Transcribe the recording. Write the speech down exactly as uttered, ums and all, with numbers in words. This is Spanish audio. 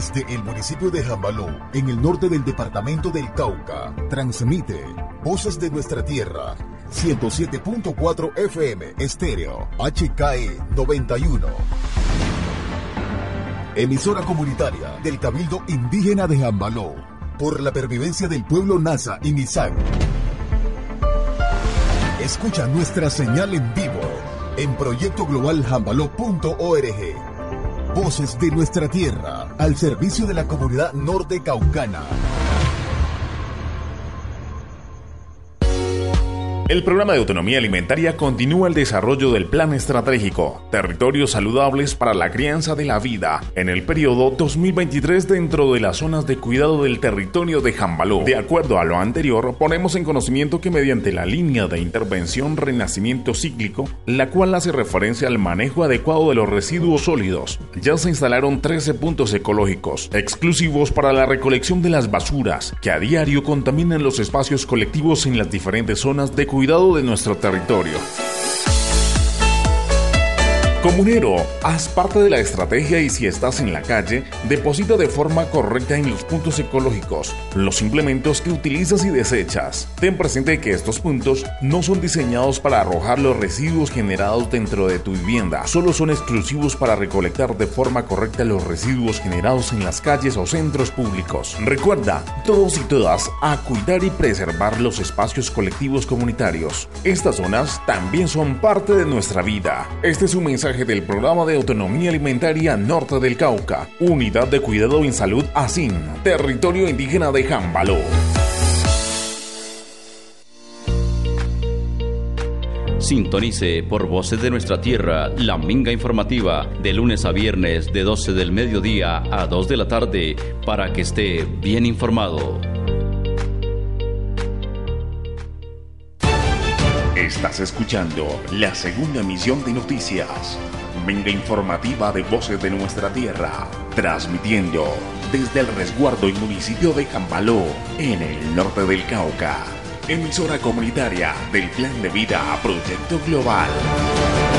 Desde el municipio de Jambaló, en el norte del departamento del Cauca, transmite Voces de Nuestra Tierra, ciento siete punto cuatro F M, estéreo, H K E noventa y uno. Emisora comunitaria del Cabildo Indígena de Jambaló, por la pervivencia del pueblo Nasa y Misak. Escucha nuestra señal en vivo en proyecto global jambaló punto org. Voces de Nuestra Tierra, al servicio de la comunidad norte caucana. El programa de autonomía alimentaria continúa el desarrollo del Plan Estratégico Territorios Saludables para la Crianza de la Vida en el periodo dos mil veintitrés dentro de las zonas de cuidado del territorio de Jambaló. De acuerdo a lo anterior, ponemos en conocimiento que mediante la línea de intervención Renacimiento Cíclico, la cual hace referencia al manejo adecuado de los residuos sólidos, ya se instalaron trece puntos ecológicos exclusivos para la recolección de las basuras que a diario contaminan los espacios colectivos en las diferentes zonas de cuidado cuidado de nuestro territorio. Comunero, haz parte de la estrategia y si estás en la calle, deposita de forma correcta en los puntos ecológicos los implementos que utilizas y desechas. Ten presente que estos puntos no son diseñados para arrojar los residuos generados dentro de tu vivienda, solo son exclusivos para recolectar de forma correcta los residuos generados en las calles o centros públicos. Recuerda, todos y todas, a cuidar y preservar los espacios colectivos comunitarios. Estas zonas también son parte de nuestra vida. Este es un mensaje del Programa de Autonomía Alimentaria Norte del Cauca, Unidad de Cuidado en Salud A S I N, Territorio Indígena de Jambaló. Sintonice por Voces de Nuestra Tierra la Minga Informativa de lunes a viernes de doce del mediodía a dos de la tarde para que esté bien informado. Estás escuchando la segunda emisión de noticias, Minga Informativa de Voces de Nuestra Tierra, transmitiendo desde el resguardo y municipio de Jambaló, en el norte del Cauca. Emisora comunitaria del Plan de Vida a Proyecto Global.